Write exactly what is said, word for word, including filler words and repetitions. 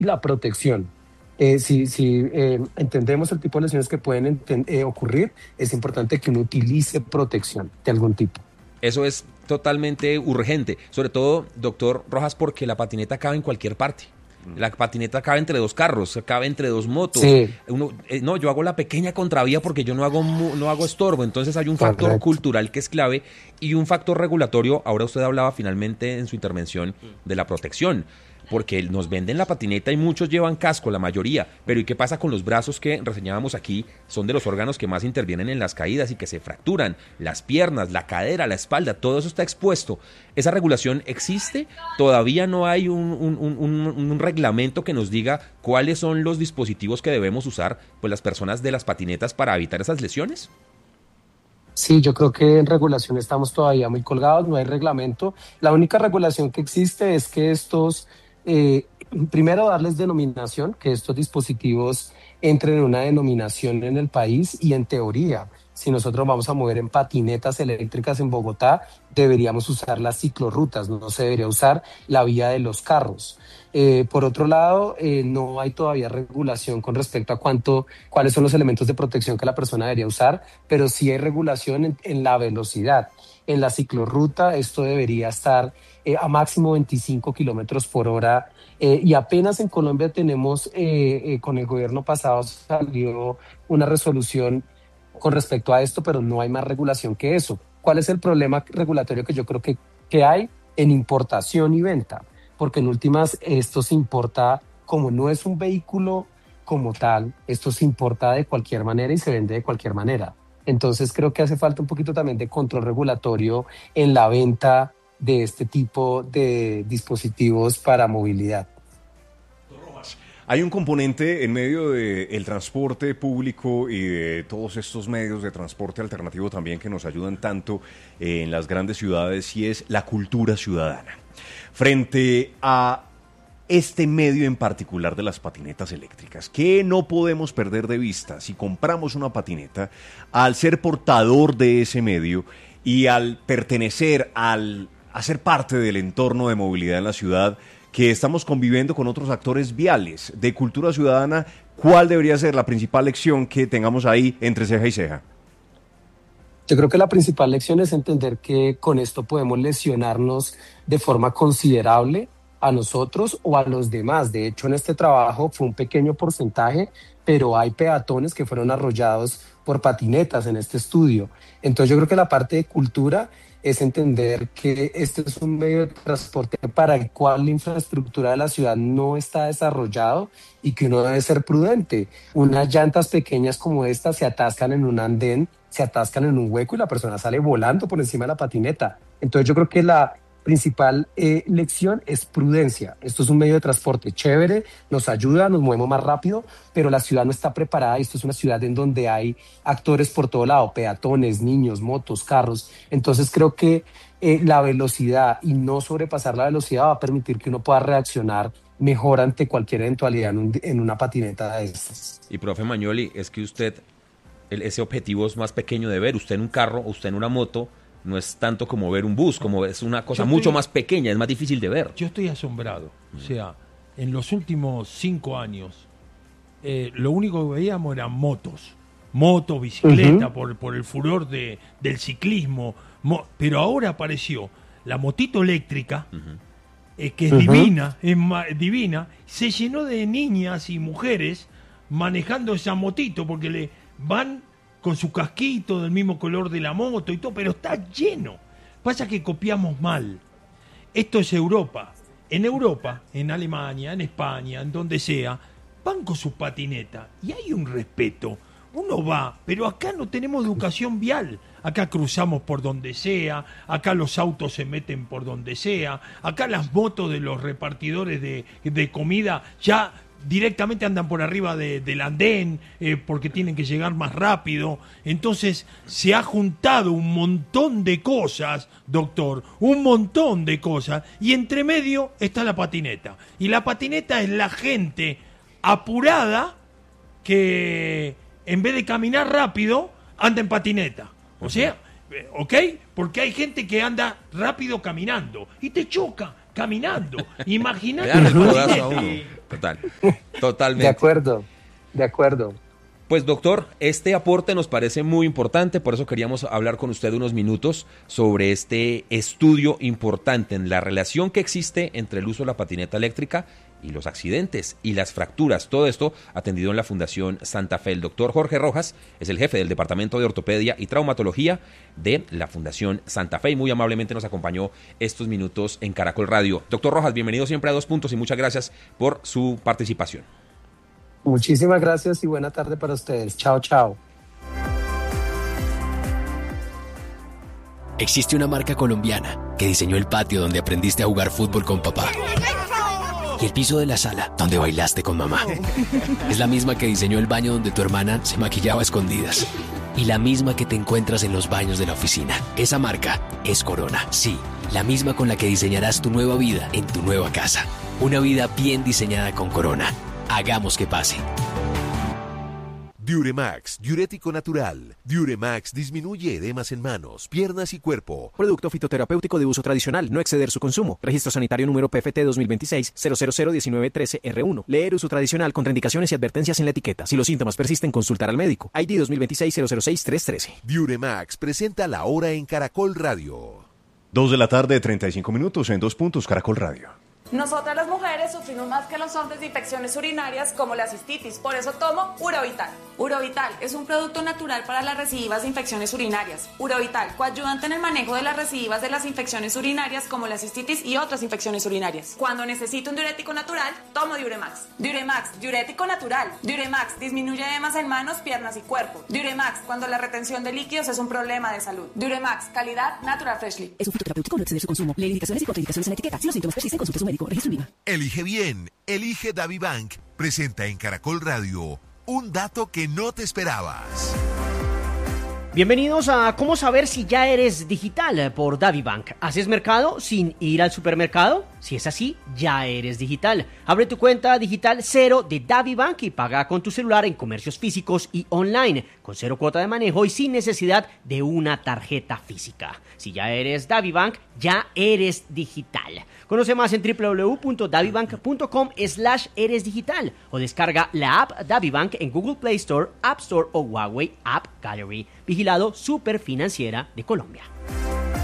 la protección. Eh, si si eh, entendemos el tipo de lesiones que pueden enten- eh, ocurrir, es importante que uno utilice protección de algún tipo. Eso es totalmente urgente, sobre todo, doctor Rojas, porque la patineta cabe en cualquier parte. La patineta cabe entre dos carros, cabe entre dos motos. Sí, Uno, eh, no, yo hago la pequeña contravía porque yo no hago mu- no hago estorbo. Entonces hay un factor correcto. cultural que es clave y un factor regulatorio. Ahora usted hablaba finalmente en su intervención de la protección, porque nos venden la patineta y muchos llevan casco, la mayoría. Pero ¿y qué pasa con los brazos que reseñábamos aquí? Son de los órganos que más intervienen en las caídas y que se fracturan. Las piernas, la cadera, la espalda, todo eso está expuesto. ¿Esa regulación existe? ¿Todavía no hay un, un, un, un, un reglamento que nos diga cuáles son los dispositivos que debemos usar, pues, las personas de las patinetas para evitar esas lesiones? Sí, yo creo que en regulación estamos todavía muy colgados, no hay reglamento. La única regulación que existe es que estos, eh, primero darles denominación, que estos dispositivos entren en una denominación en el país y en teoría, si nosotros vamos a mover en patinetas eléctricas en Bogotá, deberíamos usar las ciclorrutas, no se debería usar la vía de los carros. Eh, por otro lado, eh, no hay todavía regulación con respecto a cuánto, cuáles son los elementos de protección que la persona debería usar, pero sí hay regulación en, en la velocidad. En la ciclorruta esto debería estar eh, a máximo veinticinco kilómetros por hora eh, y apenas en Colombia tenemos, eh, eh, con el gobierno pasado salió una resolución con respecto a esto, pero no hay más regulación que eso. ¿Cuál es el problema regulatorio que yo creo que, que hay en importación y venta? Porque en últimas esto se importa, como no es un vehículo como tal, esto se importa de cualquier manera y se vende de cualquier manera. Entonces creo que hace falta un poquito también de control regulatorio en la venta de este tipo de dispositivos para movilidad. Hay un componente en medio del transporte público y de todos estos medios de transporte alternativo también que nos ayudan tanto eh, en las grandes ciudades, y es la cultura ciudadana. Frente a este medio en particular de las patinetas eléctricas, ¿qué no podemos perder de vista si compramos una patineta al ser portador de ese medio y al pertenecer, al hacer parte del entorno de movilidad en la ciudad, que estamos conviviendo con otros actores viales de cultura ciudadana? ¿Cuál debería ser la principal lección que tengamos ahí entre ceja y ceja? Yo creo que la principal lección es entender que con esto podemos lesionarnos de forma considerable a nosotros o a los demás. De hecho, en este trabajo fue un pequeño porcentaje, pero hay peatones que fueron arrollados por patinetas en este estudio. Entonces yo creo que la parte de cultura es entender que este es un medio de transporte para el cual la infraestructura de la ciudad no está desarrollado y que uno debe ser prudente. Unas llantas pequeñas como esta se atascan en un andén, se atascan en un hueco y la persona sale volando por encima de la patineta. Entonces yo creo que la principal eh, lección es prudencia. Esto es un medio de transporte chévere, nos ayuda, nos movemos más rápido, pero la ciudad no está preparada. Esto es una ciudad en donde hay actores por todo lado, peatones, niños, motos, carros. Entonces creo que eh, la velocidad y no sobrepasar la velocidad va a permitir que uno pueda reaccionar mejor ante cualquier eventualidad en, un, en una patineta de estas. Y profe Magnoli, es que usted, el, ese objetivo es más pequeño de ver. Usted en un carro, usted en una moto, no es tanto como ver un bus, como es una cosa estoy, mucho más pequeña, es más difícil de ver. Yo estoy asombrado. O sea, en los últimos cinco años, eh, lo único que veíamos eran motos. Motos, bicicleta, uh-huh. por, por el furor de, del ciclismo. Mo- pero ahora apareció la motito eléctrica, uh-huh. eh, que es uh-huh. divina, es ma- divina. Se llenó de niñas y mujeres manejando esa motito porque le van con su casquito del mismo color de la moto y todo, pero está lleno. Pasa que copiamos mal. Esto es Europa. En Europa, en Alemania, en España, en donde sea, van con su patineta y hay un respeto. Uno va, pero acá no tenemos educación vial. Acá cruzamos por donde sea, acá los autos se meten por donde sea, acá las motos de los repartidores de, de comida ya directamente andan por arriba de, del andén eh, porque tienen que llegar más rápido. Entonces se ha juntado un montón de cosas, doctor, un montón de cosas, y entre medio está la patineta. Y la patineta es la gente apurada que en vez de caminar rápido anda en patineta. O sea, ¿ok? Porque hay gente que anda rápido caminando y te choca caminando. Imagínate la patineta. Total, totalmente. De acuerdo, de acuerdo. Pues doctor, este aporte nos parece muy importante, por eso queríamos hablar con usted unos minutos sobre este estudio importante en la relación que existe entre el uso de la patineta eléctrica y los accidentes y las fracturas. Todo esto atendido en la Fundación Santa Fe. El doctor Jorge Rojas es el jefe del Departamento de Ortopedia y Traumatología de la Fundación Santa Fe y muy amablemente nos acompañó estos minutos en Caracol Radio. Doctor Rojas, bienvenido siempre a Dos Puntos y muchas gracias por su participación. Muchísimas gracias y buena tarde para ustedes. Chao, chao. Existe una marca colombiana que diseñó el patio donde aprendiste a jugar fútbol con papá y el piso de la sala donde bailaste con mamá. Es la misma que diseñó el baño donde tu hermana se maquillaba a escondidas y la misma que te encuentras en los baños de la oficina. Esa marca es Corona. Sí, la misma con la que diseñarás tu nueva vida en tu nueva casa. Una vida bien diseñada con Corona. Hagamos que pase. Diuremax, diurético natural. Diuremax disminuye edemas en manos, piernas y cuerpo. Producto fitoterapéutico de uso tradicional, no exceder su consumo. Registro sanitario número P F T dos mil veintiséis cero cero cero diecinueve trece R uno. Leer uso tradicional, contraindicaciones y advertencias en la etiqueta. Si los síntomas persisten, consultar al médico. I D dos mil veintiséis cero cero seis tres trece. Diuremax presenta la hora en Caracol Radio. Dos de la tarde, treinta y cinco minutos en Dos Puntos, Caracol Radio. Nosotras las mujeres sufrimos más que los hombres de infecciones urinarias como la cistitis, por eso tomo Urovital. Urovital es un producto natural para las recidivas de infecciones urinarias. Urovital, coayudante en el manejo de las recidivas de las infecciones urinarias como la cistitis y otras infecciones urinarias. Cuando necesito un diurético natural, tomo Diuremax. Diuremax, diurético natural. Diuremax disminuye edemas en manos, piernas y cuerpo. Diuremax, cuando la retención de líquidos es un problema de salud. Diuremax, calidad Natural Freshly. Es un fitoterapéutico, no exceder su consumo. Lee indicaciones y contraindicaciones en la etiqueta. Si los síntomas persisten, consulte a su médico. Registro INVIMA. Elige bien, elige DaviBank. Presenta en Caracol Radio un dato que no te esperabas. Bienvenidos a ¿Cómo saber si ya eres digital? Por DaviBank. ¿Haces mercado sin ir al supermercado? Si es así, ya eres digital. Abre tu cuenta digital cero de DaviBank y paga con tu celular en comercios físicos y online, con cero cuota de manejo y sin necesidad de una tarjeta física. Si ya eres DaviBank, ya eres digital. Conoce más en doble u doble u doble u punto davibank punto com slash eres digital o descarga la app DaviBank en Google Play Store, App Store o Huawei App Gallery. Vigilado Superfinanciera de Colombia.